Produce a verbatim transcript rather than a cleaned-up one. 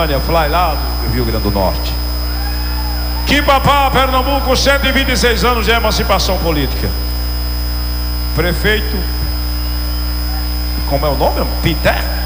Fly lá do Rio Grande do Norte. Quibapá, Pernambuco, cento e vinte e seis anos de emancipação política. Prefeito, como é o nome? Pité?